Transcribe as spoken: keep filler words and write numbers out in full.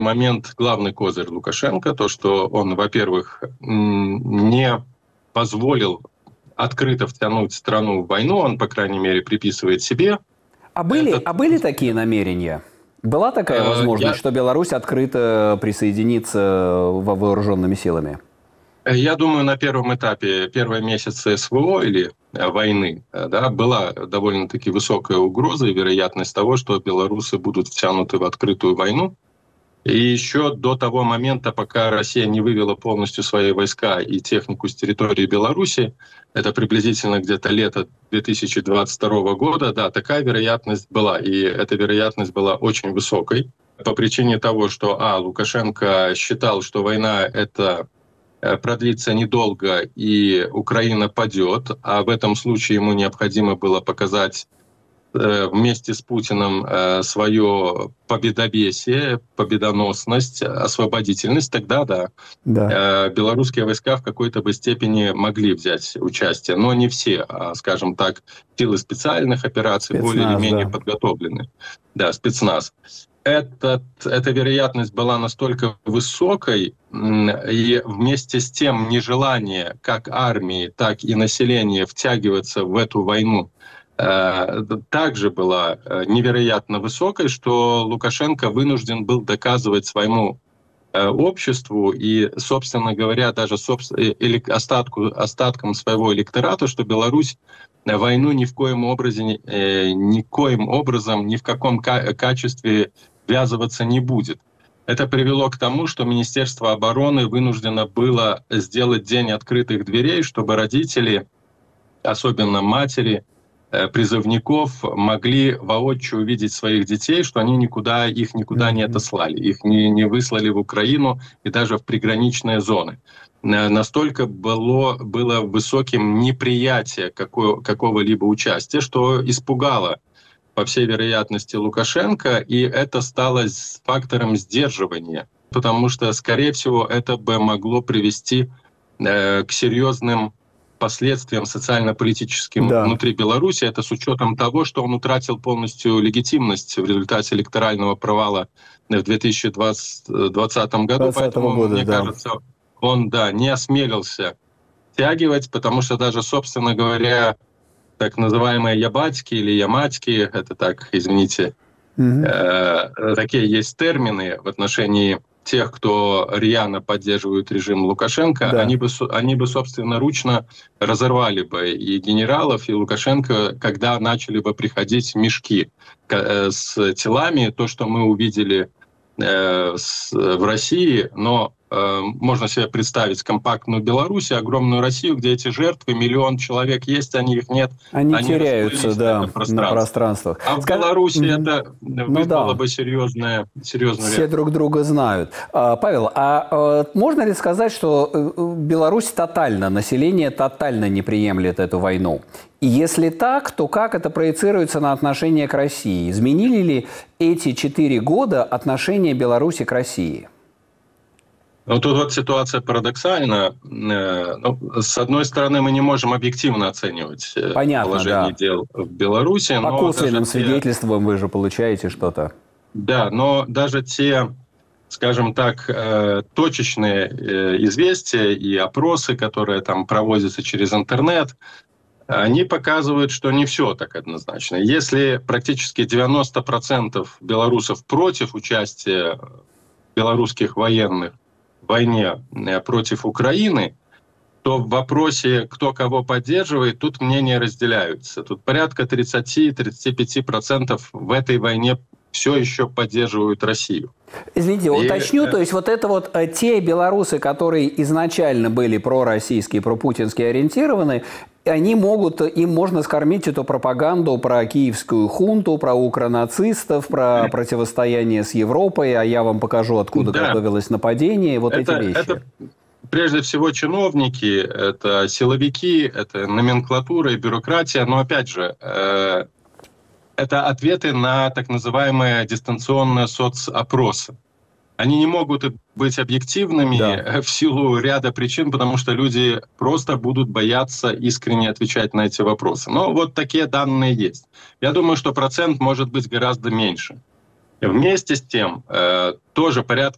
момент главный козырь Лукашенко, то, что он, во-первых, не позволил открыто втянуть страну в войну, он, по крайней мере, приписывает себе. А были, Этот... а были такие намерения? Была такая возможность, Я... что Беларусь открыто присоединится во вооруженными силами? Я думаю, на первом этапе, первые месяцы СВО или войны, да, была довольно-таки высокая угроза и вероятность того, что белорусы будут втянуты в открытую войну. И еще до того момента, пока Россия не вывела полностью свои войска и технику с территории Беларуси, это приблизительно где-то лето две тысячи двадцать второго года, да, такая вероятность была. И эта вероятность была очень высокой по причине того, что, а, Лукашенко считал, что война — это продлится недолго, и Украина падет, а в этом случае ему необходимо было показать вместе с Путиным свое победовесие, победоносность, освободительность, тогда да, да. белорусские войска в какой-то бы степени могли взять участие, но не все, а, скажем так, силы специальных операций спецназ, более или менее да. подготовлены. Да, спецназ. Этот, эта вероятность была настолько высокой, и вместе с тем нежелание как армии, так и населения втягиваться в эту войну также была невероятно высокой, что Лукашенко вынужден был доказывать своему обществу и, собственно говоря, даже остатку, остаткам своего электората, что Беларусь войну ни в коем образе, никоим образом, ни в каком качестве ввязываться не будет. Это привело к тому, что Министерство обороны вынуждено было сделать день открытых дверей, чтобы родители, особенно матери, призывников, могли воочию увидеть своих детей, что они никуда, их никуда mm-hmm. не отослали, их не, не выслали в Украину и даже в приграничные зоны. Настолько было, было высоким неприятие какого, какого-либо участия, что испугало, по всей вероятности, Лукашенко, и это стало фактором сдерживания, потому что, скорее всего, это бы могло привести э, к серьезным последствиям социально-политическим да. внутри Беларуси. Это с учетом того, что он утратил полностью легитимность в результате электорального провала в две тысячи двадцатом году. Поэтому, года, мне да. кажется, он да, не осмелился втягивать, потому что даже, собственно говоря, так называемые ябатьки или яматьки, это так, извините, угу. э, такие есть термины в отношении тех, кто рьяно поддерживает режим Лукашенко, да. они бы, они бы собственноручно разорвали бы и генералов, и Лукашенко, когда начали бы приходить мешки с телами, то, что мы увидели э, с, в России, но э, можно себе представить компактную Беларусь, огромную Россию, где эти жертвы, миллион человек есть, они их нет. Они, они теряются, да, на пространствах. А в Скажи... Беларуси mm-hmm. это вызвало ну, да. бы серьезное, серьезную Все реакцию. Друг друга знают. А, Павел, а, а можно ли сказать, что Беларусь тотально, население тотально не приемлет эту войну? И если так, то как это проецируется на отношение к России? Изменили ли эти четыре года отношение Беларуси к России? Ну, тут вот ситуация парадоксальна. Ну, с одной стороны, мы не можем объективно оценивать Понятно, положение да. дел в Беларуси. По косвенным те... свидетельствам вы же получаете что-то. Да, но даже те, скажем так, точечные известия и опросы, которые там проводятся через интернет, они показывают, что не все так однозначно. Если практически девяносто процентов белорусов против участия белорусских военных в войне против Украины, то в вопросе, кто кого поддерживает, тут мнения разделяются. Тут порядка тридцать-тридцать пять процентов в этой войне все еще поддерживают Россию. Извините, и... уточню, то есть вот это вот те белорусы, которые изначально были пророссийские, пропутинские ориентированы, они могут, им можно скормить эту пропаганду про киевскую хунту, про укронацистов, про противостояние с Европой, а я вам покажу, откуда да. готовилось нападение, вот это, эти вещи. Это... Прежде всего чиновники, это силовики, это номенклатура и бюрократия, но опять же, э, это ответы на так называемые дистанционные соцопросы. Они не могут быть объективными да. в силу ряда причин, потому что люди просто будут бояться искренне отвечать на эти вопросы. Но вот такие данные есть. Я думаю, что процент может быть гораздо меньше. Вместе с тем, э, тоже порядка